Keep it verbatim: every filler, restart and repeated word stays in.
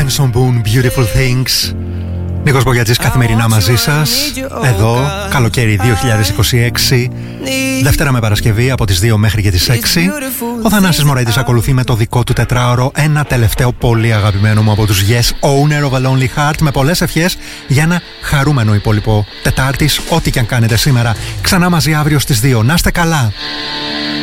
Benson Boone, Beautiful Things. Νίκος Μπογιατζής καθημερινά μαζί σας. Εδώ, καλοκαίρι δύο χιλιάδες είκοσι έξι. Δευτέρα με Παρασκευή από τις δύο μέχρι και τις έξι. Ο Θανάσης Μωραΐτης ακολουθεί με το δικό του τετράωρο. Ένα τελευταίο πολύ αγαπημένο μου από τους Yes, Owner of a Lonely Heart. Με πολλές ευχές για ένα χαρούμενο υπόλοιπο Τετάρτης. Ό,τι και αν κάνετε σήμερα. Ξανά μαζί αύριο στις δύο. Να είστε καλά.